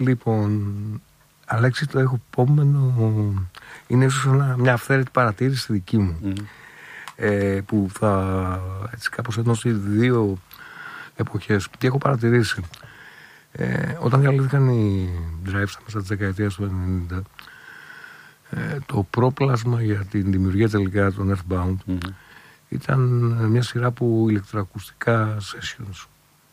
Λοιπόν, Αλέξη, το έχω επόμενο. Είναι ίσως μια αυθαίρετη παρατήρηση δική μου. Που θα έτσι κάπως ενώσει δύο εποχές. Τι έχω παρατηρήσει. Όταν διαλύθηκαν οι Drive στα μέσα της δεκαετίας του 90, το πρόπλασμα για την δημιουργία τελικά των Earthbound ήταν μια σειρά από ηλεκτροακουστικά sessions.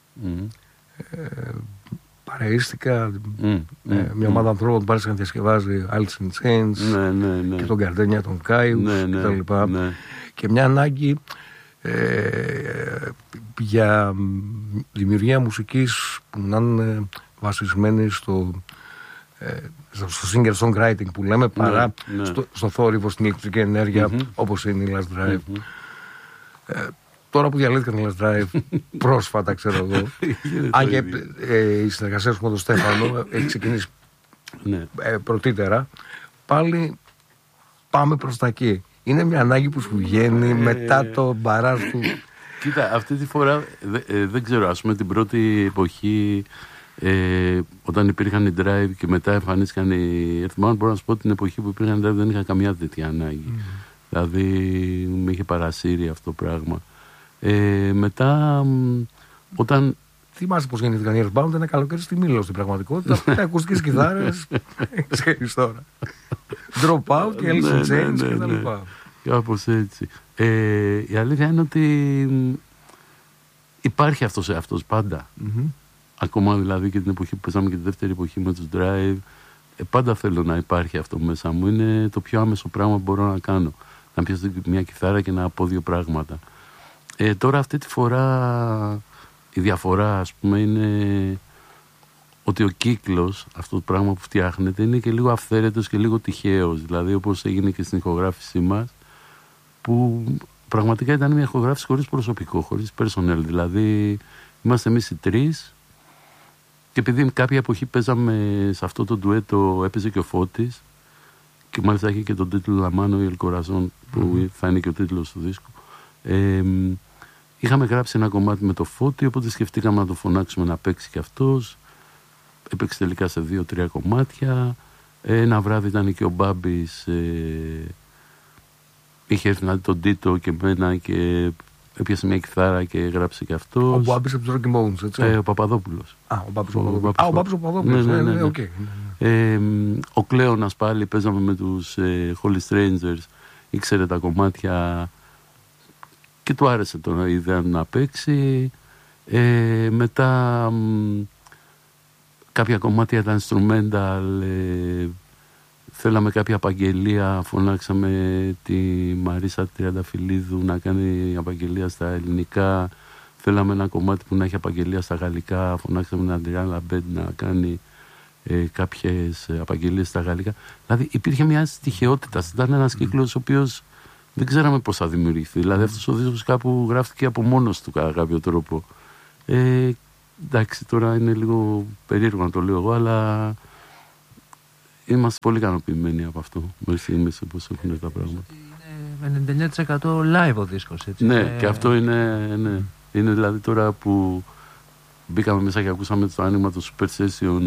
Παρεΐστηκα μια ομάδα ανθρώπων που πάρεσαν να διασκευάζει Alice in Chains και τον Gardenia, τον Κάιους κτλ. Και μια ανάγκη για δημιουργία μουσικής που να είναι βασισμένη στο singer-songwriting που λέμε, παρά στο θόρυβο, στην ηλεκτρική ενέργεια, όπως είναι η Last Drive. Τώρα που διαλύθηκαν η Last Drive, πρόσφατα ξέρω εγώ, αν και η συνεργασία σου με τον Στέφανο έχει ξεκινήσει πρωτήτερα, πάλι πάμε προς τα εκεί. Είναι μια ανάγκη που σου βγαίνει μετά το μπαράζ του. Κοίτα, αυτή τη φορά δεν ξέρω, ας πούμε την πρώτη εποχή, όταν υπήρχαν οι Drive και μετά εμφανίστηκαν οι Earthbound, μπορώ να σου πω την εποχή που υπήρχαν οι Drive δεν είχα καμιά τέτοια ανάγκη. Δηλαδή με είχε παρασύρει αυτό το πράγμα. Μετά όταν... Θυμάσαι πως γεννήθηκαν οι Earthbound ένα καλοκαίρι στη Μήλο στην πραγματικότητα. Με ακουστικές κιθάρες, ξέρεις τώρα. Drop out και Alice in Chains και τα λοιπά. Κάπως έτσι. Η αλήθεια είναι ότι υπάρχει αυτός εαυτός πάντα. Ακόμα δηλαδή και την εποχή που παίζαμε και τη δεύτερη εποχή με τους Drive, πάντα θέλω να υπάρχει αυτό μέσα μου. Είναι το πιο άμεσο πράγμα που μπορώ να κάνω. Να πιάσω μια κιθάρα και να πω δύο πράγματα. Τώρα αυτή τη φορά η διαφορά, ας πούμε, είναι ότι ο κύκλος, αυτό το πράγμα που φτιάχνεται, είναι και λίγο αυθαίρετος και λίγο τυχαίος. Δηλαδή όπως έγινε και στην ηχογράφησή μας, που πραγματικά ήταν μια ηχογράφηση χωρίς προσωπικό, χωρίς personnel. Δηλαδή είμαστε εμείς οι τρεις και επειδή κάποια εποχή παίζαμε σε αυτό το ντουέτο, έπαιζε και ο Φώτης και μάλιστα έχει και τον τίτλο Λαμάνο ή Ελκοραζόν που θα είναι και ο τίτλος του δίσκου. Είχαμε γράψει ένα κομμάτι με το Φώτη, οπότε σκεφτήκαμε να το φωνάξουμε να παίξει και αυτός. Έπαιξε τελικά σε 2-3 κομμάτια. Ένα βράδυ ήταν και ο Μπάμπης, είχε έρθει να δει τον Τίτο και μένα και έπιασε μια κιθάρα και γράψε και αυτός. Ο Μπάμπης από τους Rocky Bones, έτσι. Ο Παπαδόπουλος. Ο Μπάμπης ο Παπαδόπουλος. Ο Κλέωνας πάλι, παίζαμε με τους Holy Strangers, ήξερε τα κομμάτια και του άρεσε το ιδέα να παίξει. Μετά κάποια κομμάτια ήταν instrumental, θέλαμε κάποια απαγγελία, φωνάξαμε τη Μαρίσα Τριανταφυλλίδου να κάνει απαγγελία στα ελληνικά, θέλαμε ένα κομμάτι που να έχει απαγγελία στα γαλλικά, φωνάξαμε την Αντριάν Λαμπέντ να κάνει κάποιες απαγγελίες στα γαλλικά. Δηλαδή υπήρχε μια στοιχειότητα, ήταν ένας κύκλος ο οποίος δεν ξέραμε πώς θα δημιουργηθεί. Δηλαδή αυτός ο δίσκος κάπου γράφτηκε από μόνος του κατά κάποιο τρόπο. Εντάξει, τώρα είναι λίγο περίεργο να το λέω εγώ, αλλά είμαστε πολύ ικανοποιημένοι από αυτό. Μέχρι στιγμής πώς έχουν τα πράγματα. Είναι 99% live ο δίσκος, έτσι. Ναι, και αυτό είναι, ναι. Είναι δηλαδή τώρα που μπήκαμε μέσα και ακούσαμε το άνοιγμα του Super Session.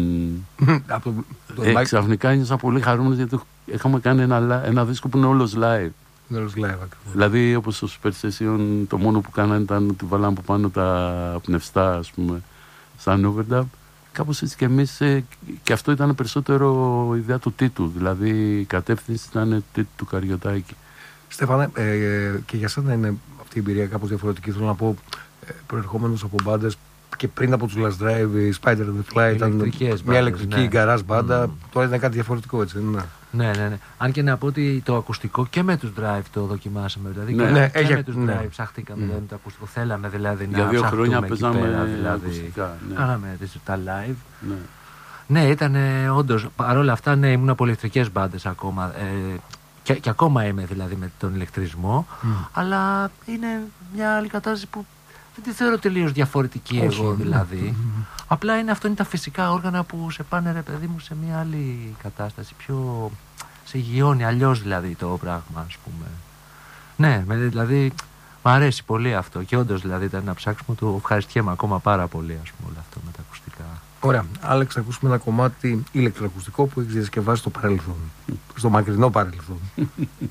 Ξαφνικά ένιωσα πολύ χαρούμενος γιατί είχαμε κάνει ένα δίσκο που είναι όλος live. Δηλαδή όπως το Super Session το μόνο που κάνανε ήταν ότι βάλαμε από πάνω τα πνευστά, ας πούμε, σαν overdub. Κάπως έτσι και εμείς, και αυτό ήταν περισσότερο ιδέα του Τίτου, δηλαδή η κατεύθυνση ήταν Τίτου του Καριωτάκη. Στέφανε, και για σένα είναι αυτή η εμπειρία κάπως διαφορετική, θέλω να πω, προερχόμενος από μπάντες και πριν από τους Last Drive, η Spider the Fly ήταν μια ηλεκτρική garage μπάντα, τώρα είναι κάτι διαφορετικό, έτσι δεν είναι? Ναι. Αν και να πω ότι το ακουστικό και με τους Drive το δοκιμάσαμε. Δηλαδή και με τους Drive ψαχτήκαμε με το ακουστικό. Θέλαμε δηλαδή να ψαχτούμε. Για 2 χρόνια παίζαμε ακουστικά. Κάναμε τα live. Ναι, ήταν όντως. Παρόλα αυτά, ναι, ήμουν από ηλεκτρικές μπάντες ακόμα. Και ακόμα είμαι δηλαδή με τον ηλεκτρισμό. Αλλά είναι μια άλλη κατάσταση που δεν τη θεωρώ τελείως διαφορετική εγώ δηλαδή. Απλά αυτό είναι τα φυσικά όργανα που σε πάνε, ρε παιδί μου, σε μια άλλη κατάσταση. Πιο σε γιώνει αλλιώς δηλαδή το πράγμα, ας πούμε. Ναι, δηλαδή μου αρέσει πολύ αυτό. Και όντως δηλαδή ήταν να ψάξουμε, το ευχαριστιέμαι ακόμα πάρα πολύ, ας πούμε, όλο αυτό με τα ακουστικά. Ωραία. Άλεξ, θα ακούσουμε ένα κομμάτι ηλεκτροακουστικό που έχει διασκευάσει στο παρελθόν. Στο μακρινό παρελθόν.